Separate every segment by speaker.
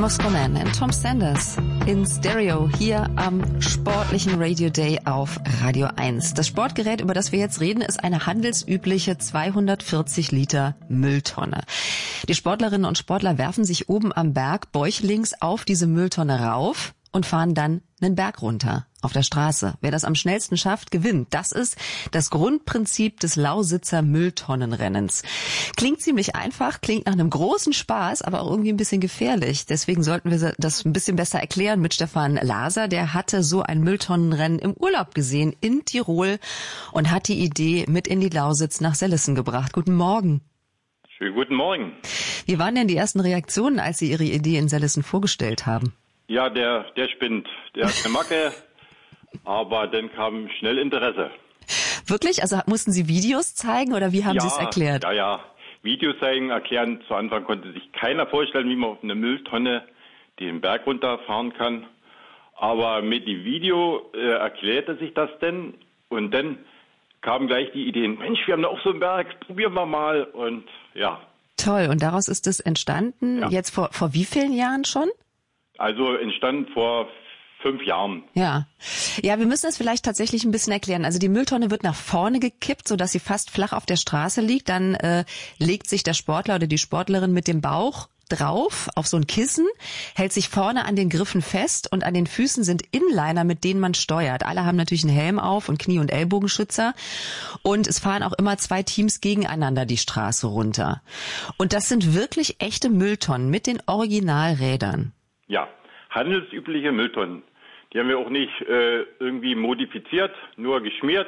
Speaker 1: Moscow Man and Tom Sanders in Stereo hier am sportlichen Radio Day auf Radio 1. Das Sportgerät, über das wir jetzt reden, ist eine handelsübliche 240 Liter Mülltonne. Die Sportlerinnen und Sportler werfen sich oben am Berg bäuchlings auf diese Mülltonne rauf und fahren dann einen Berg runter auf der Straße. Wer das am schnellsten schafft, gewinnt. Das ist das Grundprinzip des Lausitzer Mülltonnenrennens. Klingt ziemlich einfach, klingt nach einem großen Spaß, aber auch irgendwie ein bisschen gefährlich. Deswegen sollten wir das ein bisschen besser erklären mit Stefan Laser. Der hatte so ein Mülltonnenrennen im Urlaub gesehen in Tirol und hat die Idee mit in die Lausitz nach Sellissen gebracht. Guten Morgen.
Speaker 2: Schönen guten Morgen.
Speaker 1: Wie waren denn die ersten Reaktionen, als Sie Ihre Idee in Sellissen vorgestellt haben?
Speaker 2: Ja, der spinnt. Der hat eine Macke, aber dann kam schnell Interesse.
Speaker 1: Wirklich? Also mussten Sie Videos zeigen oder wie haben Sie es erklärt?
Speaker 2: Ja. Videos zeigen, erklären. Zu Anfang konnte sich keiner vorstellen, wie man auf eine Mülltonne den Berg runterfahren kann. Aber mit dem Video erklärte sich das denn. Und dann kamen gleich die Ideen, Mensch, wir haben da auch so einen Berg, probieren wir mal. Und ja.
Speaker 1: Toll. Und daraus ist es entstanden, jetzt vor wie vielen Jahren schon?
Speaker 2: Also entstanden vor 5 Jahren.
Speaker 1: Ja, wir müssen das vielleicht tatsächlich ein bisschen erklären. Also die Mülltonne wird nach vorne gekippt, sodass sie fast flach auf der Straße liegt. Dann legt sich der Sportler oder die Sportlerin mit dem Bauch drauf auf so ein Kissen, hält sich vorne an den Griffen fest und an den Füßen sind Inliner, mit denen man steuert. Alle haben natürlich einen Helm auf und Knie- und Ellbogenschützer und es fahren auch immer 2 Teams gegeneinander die Straße runter. Und das sind wirklich echte Mülltonnen mit den Originalrädern.
Speaker 2: Ja, handelsübliche Mülltonnen. Die haben wir auch nicht irgendwie modifiziert, nur geschmiert.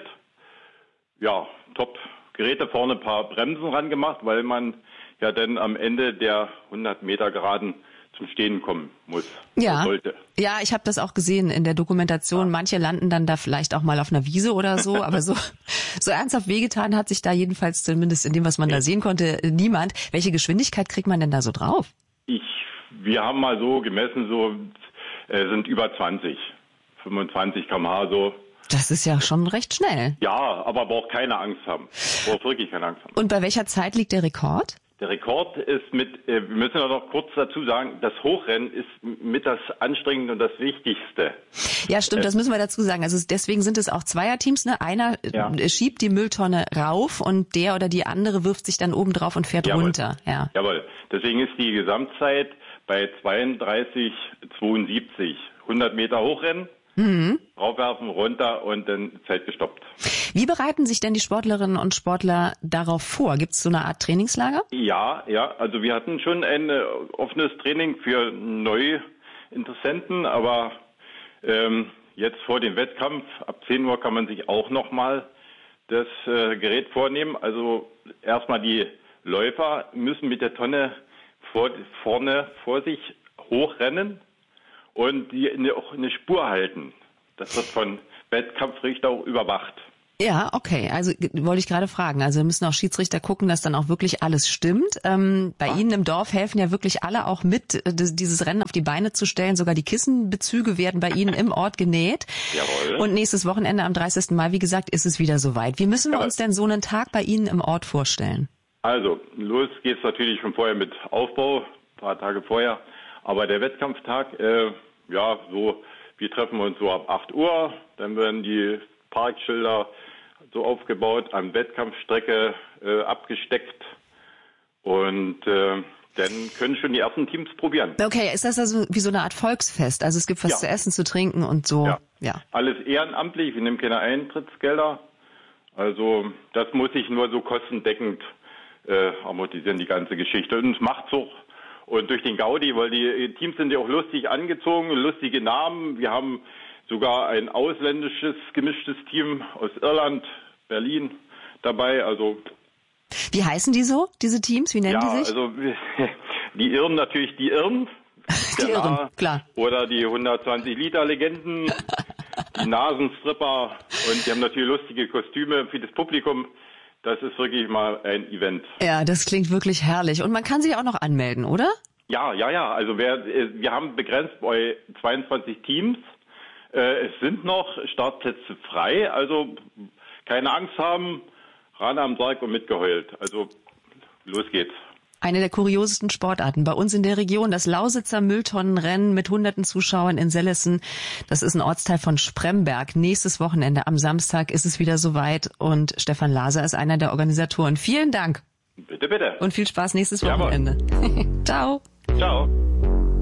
Speaker 2: Ja, top. Geräte vorne ein paar Bremsen ran gemacht, weil man ja dann am Ende der 100 Meter Geraden zum Stehen kommen muss.
Speaker 1: Ja,
Speaker 2: sollte.
Speaker 1: Ja, ich habe das auch gesehen in der Dokumentation. Manche landen dann da vielleicht auch mal auf einer Wiese oder so, aber so ernsthaft wehgetan hat sich da jedenfalls zumindest in dem, was man da sehen konnte, niemand. Welche Geschwindigkeit kriegt man denn da so drauf?
Speaker 2: Wir haben mal so gemessen, sind über 25 km/h so.
Speaker 1: Das ist ja schon recht schnell.
Speaker 2: Ja, aber braucht keine Angst haben. Braucht wirklich keine Angst haben.
Speaker 1: Und bei welcher Zeit liegt der Rekord?
Speaker 2: Der Rekord ist wir müssen ja noch kurz dazu sagen, das Hochrennen ist mit das Anstrengendste und das Wichtigste.
Speaker 1: Ja, stimmt, das müssen wir dazu sagen. Also deswegen sind es auch Zweierteams, ne? Einer schiebt die Mülltonne rauf und der oder die andere wirft sich dann oben drauf und fährt runter. Ja.
Speaker 2: Jawohl. Deswegen ist die Gesamtzeit bei 32,72. 100 Meter hochrennen, draufwerfen, runter und dann Zeit gestoppt.
Speaker 1: Wie bereiten sich denn die Sportlerinnen und Sportler darauf vor? Gibt es so eine Art Trainingslager?
Speaker 2: Ja, also wir hatten schon ein offenes Training für neue Interessenten, aber jetzt vor dem Wettkampf, ab 10 Uhr kann man sich auch nochmal das Gerät vornehmen. Also erstmal die Läufer müssen mit der Tonne vorne vor sich hochrennen und die auch eine Spur halten. Das wird von Wettkampfrichter auch überwacht.
Speaker 1: Ja, okay. Also wollte ich gerade fragen. Also müssen auch Schiedsrichter gucken, dass dann auch wirklich alles stimmt. Bei Ihnen im Dorf helfen ja wirklich alle auch mit, dieses Rennen auf die Beine zu stellen. Sogar die Kissenbezüge werden bei Ihnen im Ort genäht.
Speaker 2: Jawohl.
Speaker 1: Und nächstes Wochenende am 30. Mai, wie gesagt, ist es wieder soweit. Wie müssen wir uns denn so einen Tag bei Ihnen im Ort vorstellen?
Speaker 2: Also, los geht's natürlich schon vorher mit Aufbau, ein paar Tage vorher. Aber der Wettkampftag, wir treffen uns so ab 8 Uhr. Dann werden die Parkschilder so aufgebaut, an Wettkampfstrecke abgesteckt. Und dann können schon die ersten Teams probieren.
Speaker 1: Okay, ist das also wie so eine Art Volksfest? Also es gibt was zu essen, zu trinken und so?
Speaker 2: Ja. Alles ehrenamtlich, wir nehmen keine Eintrittsgelder. Also das muss ich nur so kostendeckend amortisieren, die ganze Geschichte. Und es macht's auch. Und durch den Gaudi, weil die Teams sind ja auch lustig angezogen, lustige Namen. Wir haben sogar ein ausländisches gemischtes Team aus Irland, Berlin dabei. Also
Speaker 1: wie heißen die so, diese Teams? Wie nennen die sich?
Speaker 2: Also die Irren natürlich die Irren.
Speaker 1: Die Irren, klar.
Speaker 2: Oder die 120-Liter-Legenden, die Nasenstripper. Und die haben natürlich lustige Kostüme für das Publikum. Das ist wirklich mal ein Event.
Speaker 1: Ja, das klingt wirklich herrlich. Und man kann sich auch noch anmelden, oder?
Speaker 2: Ja. Also wir haben begrenzt bei 22 Teams. Es sind noch Startplätze frei. Also keine Angst haben, ran am Sarg und mitgeheult. Also los geht's.
Speaker 1: Eine der kuriosesten Sportarten bei uns in der Region, das Lausitzer Mülltonnenrennen mit hunderten Zuschauern in Sellessen. Das ist ein Ortsteil von Spremberg. Nächstes Wochenende am Samstag ist es wieder soweit und Stefan Laser ist einer der Organisatoren. Vielen Dank.
Speaker 2: Bitte, bitte.
Speaker 1: Und viel Spaß nächstes Wochenende. Ciao.
Speaker 2: Ciao.